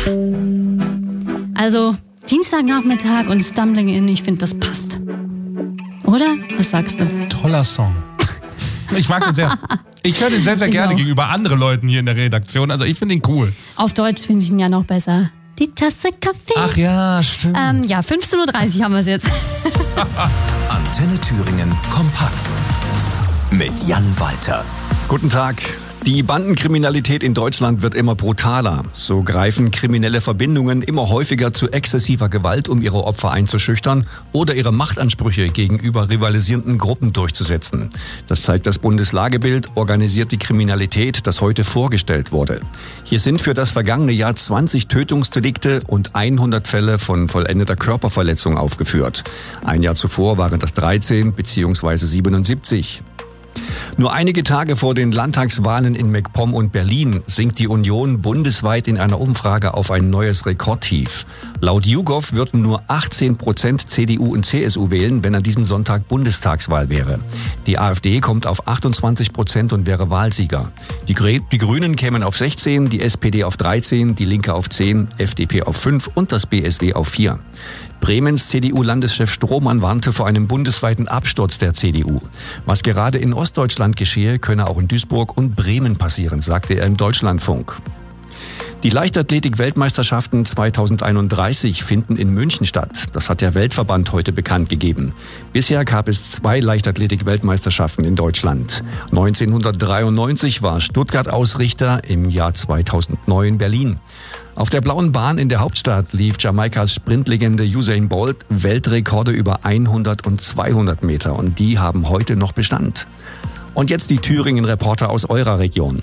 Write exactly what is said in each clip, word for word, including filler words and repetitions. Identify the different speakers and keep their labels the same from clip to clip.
Speaker 1: Also Dienstagnachmittag und Stumbling In, ich finde, das passt. Oder? Was sagst du?
Speaker 2: Toller Song. Ich mag den sehr. Ich höre den sehr, sehr
Speaker 1: Ich
Speaker 2: gerne
Speaker 1: auch.
Speaker 2: gegenüber anderen Leuten hier in der Redaktion. Also ich finde ihn cool.
Speaker 1: Auf Deutsch finde ich ihn ja noch besser. Die Tasse Kaffee.
Speaker 2: Ach ja, stimmt.
Speaker 1: Ähm, ja, fünfzehn Uhr dreißig haben wir es jetzt.
Speaker 3: Antenne Thüringen kompakt mit Jan Walter.
Speaker 4: Guten Tag. Die Bandenkriminalität in Deutschland wird immer brutaler. So greifen kriminelle Verbindungen immer häufiger zu exzessiver Gewalt, um ihre Opfer einzuschüchtern oder ihre Machtansprüche gegenüber rivalisierenden Gruppen durchzusetzen. Das zeigt das Bundeslagebild Organisiert die Kriminalität, das heute vorgestellt wurde. Hier sind für das vergangene Jahr zwanzig Tötungsdelikte und hundert Fälle von vollendeter Körperverletzung aufgeführt. Ein Jahr zuvor waren das dreizehn bzw. siebenundsiebzig. Nur einige Tage vor den Landtagswahlen in MacPom und Berlin sinkt die Union bundesweit in einer Umfrage auf ein neues Rekordtief. Laut YouGov würden nur achtzehn Prozent C D U und C S U wählen, wenn an diesem Sonntag Bundestagswahl wäre. Die AfD kommt auf achtundzwanzig Prozent und wäre Wahlsieger. Die, Gr- die Grünen kämen auf sechzehn, die S P D auf dreizehn, die Linke auf zehn, F D P auf fünf und das B S W auf vier. Bremens C D U-Landeschef Strohmann warnte vor einem bundesweiten Absturz der C D U. Was gerade in Ostdeutschland geschehe, könne auch in Duisburg und Bremen passieren, sagte er im Deutschlandfunk. Die Leichtathletik-Weltmeisterschaften zweitausendeinunddreißig finden in München statt. Das hat der Weltverband heute bekannt gegeben. Bisher gab es zwei Leichtathletik-Weltmeisterschaften in Deutschland. neunzehnhundertdreiundneunzig war Stuttgart Ausrichter, im Jahr zweitausendneun Berlin. Auf der blauen Bahn in der Hauptstadt lief Jamaikas Sprintlegende Usain Bolt Weltrekorde über hundert und zweihundert Meter und die haben heute noch Bestand. Und jetzt die Thüringen-Reporter aus eurer Region.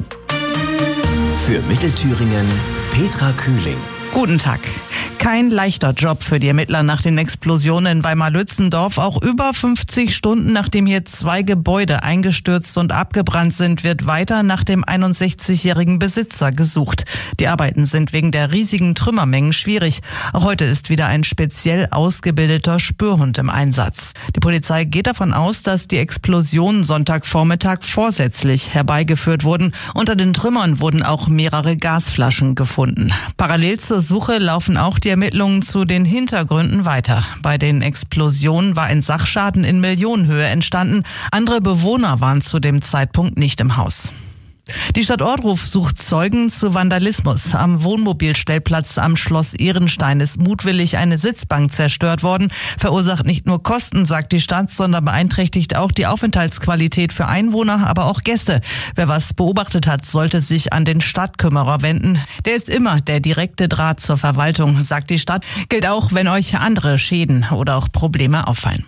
Speaker 3: Für Mittelthüringen Petra Kühling.
Speaker 5: Guten Tag. Kein leichter Job für die Ermittler nach den Explosionen in Weimar-Lützendorf. Auch über fünfzig Stunden, nachdem hier zwei Gebäude eingestürzt und abgebrannt sind, wird weiter nach dem einundsechzigjährigen Besitzer gesucht. Die Arbeiten sind wegen der riesigen Trümmermengen schwierig. Auch heute ist wieder ein speziell ausgebildeter Spürhund im Einsatz. Die Polizei geht davon aus, dass die Explosionen Sonntagvormittag vorsätzlich herbeigeführt wurden. Unter den Trümmern wurden auch mehrere Gasflaschen gefunden. Parallel zur Suche laufen auch die Ermittlungen zu den Hintergründen weiter. Bei den Explosionen war ein Sachschaden in Millionenhöhe entstanden. Andere Bewohner waren zu dem Zeitpunkt nicht im Haus. Die Stadt Ohrdruf sucht Zeugen zu Vandalismus. Am Wohnmobilstellplatz am Schloss Ehrenstein ist mutwillig eine Sitzbank zerstört worden. Verursacht nicht nur Kosten, sagt die Stadt, sondern beeinträchtigt auch die Aufenthaltsqualität für Einwohner, aber auch Gäste. Wer was beobachtet hat, sollte sich an den Stadtkümmerer wenden. Der ist immer der direkte Draht zur Verwaltung, sagt die Stadt. Gilt auch, wenn euch andere Schäden oder auch Probleme auffallen.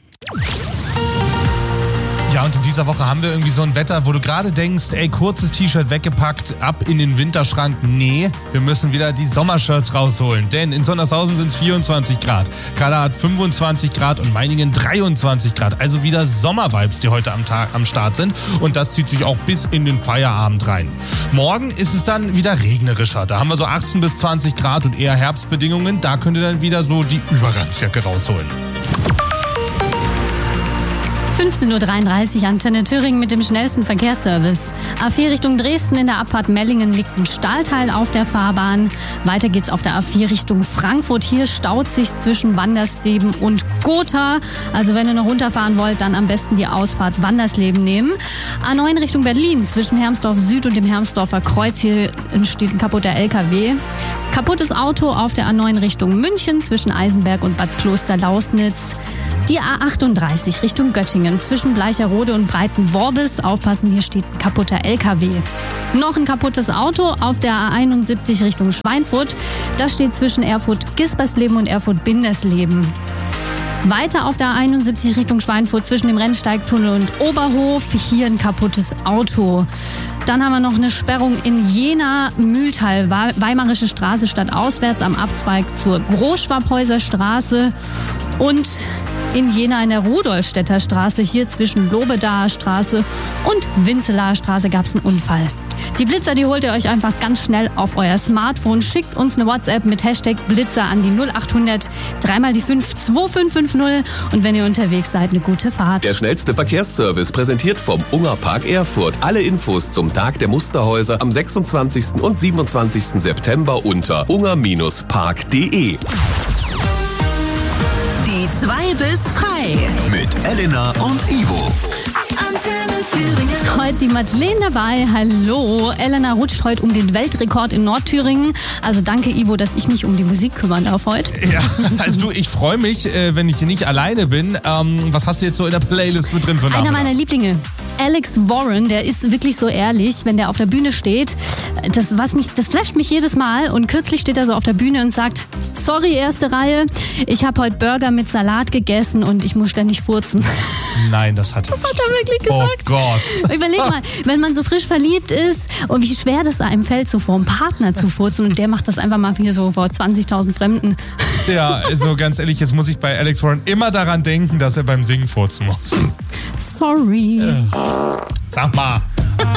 Speaker 2: Ja, und in dieser Woche haben wir irgendwie so ein Wetter, wo du gerade denkst, ey, kurzes T-Shirt weggepackt, ab in den Winterschrank. Nee, wir müssen wieder die Sommershirts rausholen, denn in Sondershausen sind es vierundzwanzig Grad. Kala hat fünfundzwanzig Grad und Meiningen dreiundzwanzig Grad. Also wieder Sommervibes, die heute am Tag am Start sind. Und das zieht sich auch bis in den Feierabend rein. Morgen ist es dann wieder regnerischer. Da haben wir so achtzehn bis zwanzig Grad und eher Herbstbedingungen. Da könnt ihr dann wieder so die Übergangsjacke rausholen.
Speaker 1: fünfzehn Uhr dreiunddreißig, Antenne Thüringen mit dem schnellsten Verkehrsservice. A vier Richtung Dresden, in der Abfahrt Mellingen liegt ein Stahlteil auf der Fahrbahn. Weiter geht's auf der A vier Richtung Frankfurt. Hier staut sich zwischen Wandersleben und Gotha. Also wenn ihr noch runterfahren wollt, dann am besten die Ausfahrt Wandersleben nehmen. A neun Richtung Berlin, zwischen Hermsdorf Süd und dem Hermsdorfer Kreuz. Hier entsteht ein kaputter L K W. Kaputtes Auto auf der A neun Richtung München, zwischen Eisenberg und Bad Kloster-Lausnitz. Die A achtunddreißig Richtung Göttingen, zwischen Bleicherode und Breitenworbis. Aufpassen, hier steht ein kaputter L K W. Noch ein kaputtes Auto auf der A einundsiebzig Richtung Schweinfurt. Das steht zwischen Erfurt-Gispersleben und Erfurt-Bindersleben. Weiter auf der A einundsiebzig Richtung Schweinfurt zwischen dem Rennsteigtunnel und Oberhof. Hier ein kaputtes Auto. Dann haben wir noch eine Sperrung in Jena-Mühltal, Weimarische Straße stadtauswärts am Abzweig zur Großschwabhäuser Straße. Und in Jena in der Rudolstädter Straße, hier zwischen Lobedaer Straße und Winzelaer Straße, gab es einen Unfall. Die Blitzer, die holt ihr euch einfach ganz schnell auf euer Smartphone. Schickt uns eine WhatsApp mit Hashtag Blitzer an die null acht hundert dreimal die fünf zwei fünf fünf null. Und wenn ihr unterwegs seid, eine gute Fahrt.
Speaker 6: Der schnellste Verkehrsservice präsentiert vom Unger Park Erfurt. Alle Infos zum Tag der Musterhäuser am sechsundzwanzigsten und siebenundzwanzigsten September unter unger Bindestrich park punkt de.
Speaker 7: Die zwei bis frei.
Speaker 3: Mit Elena und Ivo.
Speaker 7: Antenne Thüringen.
Speaker 1: Heute die Madeleine dabei. Hallo. Elena rutscht heute um den Weltrekord in Nordthüringen. Also danke, Ivo, dass ich mich um die Musik kümmern darf heute.
Speaker 2: Ja, also du, ich freue mich, äh, wenn ich hier nicht alleine bin. Ähm, was hast du jetzt so in der Playlist mit drin für
Speaker 1: Einer
Speaker 2: Namen?
Speaker 1: meiner Lieblinge. Alex Warren, der ist wirklich so ehrlich, wenn der auf der Bühne steht. Das, was mich, das flasht mich jedes Mal. Und kürzlich steht er so auf der Bühne und sagt, sorry, erste Reihe, ich habe heute Burger mit Salat gegessen und ich muss ständig furzen.
Speaker 2: Nein, das hat er
Speaker 1: Das hat er wirklich gesagt.
Speaker 2: Oh Gott.
Speaker 1: Überleg mal, wenn man so frisch verliebt ist und wie schwer das einem fällt, so vor einem Partner zu furzen und der macht das einfach mal hier so vor zwanzigtausend Fremden.
Speaker 2: Ja, also ganz ehrlich, jetzt muss ich bei Alex Warren immer daran denken, dass er beim Singen furzen muss.
Speaker 1: Sorry.
Speaker 2: Sag mal,